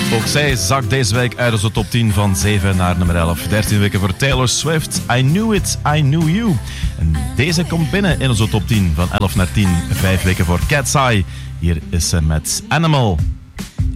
Ook zij zakt deze week uit onze top 10 van 7 naar nummer 11. 13 weken voor Taylor Swift. I Knew It, I Knew You. En deze komt binnen in onze top 10 van 11 naar 10. 5 weken voor Cat's Eye. Hier is ze met Animal.